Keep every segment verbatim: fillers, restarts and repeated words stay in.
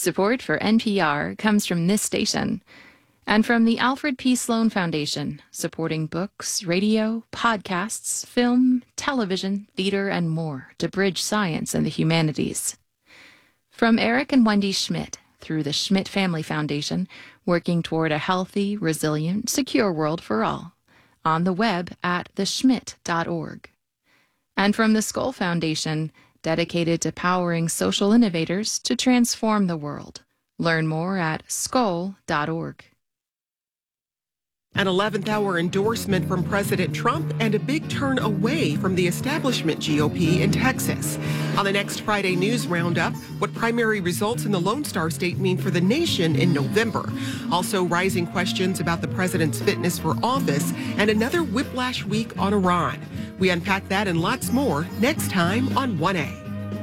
Support for N P R comes from this station and from the Alfred P. Sloan Foundation, supporting books, radio, podcasts, film, television, theater, and more to bridge science and the humanities. From Eric and Wendy Schmidt through the Schmidt Family Foundation, working toward a healthy, resilient, secure world for all, on the web at the schmidt dot org. And from the Skoll Foundation, dedicated to powering social innovators to transform the world. Learn more at skoll dot org. An eleventh hour endorsement from President Trump and a big turn away from the establishment G O P in Texas. On the next Friday News Roundup, what primary results in the Lone Star State mean for the nation in November. Also, rising questions about the president's fitness for office and another whiplash week on Iran. We unpack that and lots more next time on one A.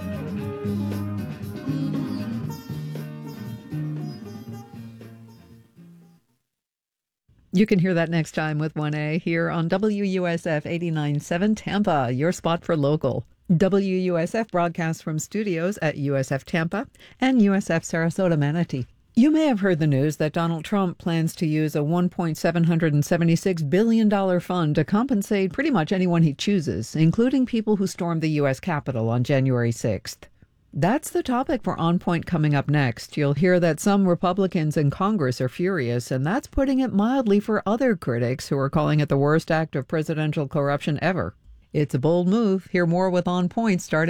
You can hear that next time with one A here on W U S F eighty-nine point seven Tampa, your spot for local. W U S F broadcasts from studios at U S F Tampa and U S F Sarasota Manatee. You may have heard the news that Donald Trump plans to use a one point seven seven six billion dollars fund to compensate pretty much anyone he chooses, including people who stormed the U S Capitol on January sixth. That's the topic for On Point coming up next. You'll hear that some Republicans in Congress are furious, and that's putting it mildly for other critics who are calling it the worst act of presidential corruption ever. It's a bold move. Hear more with On Point starting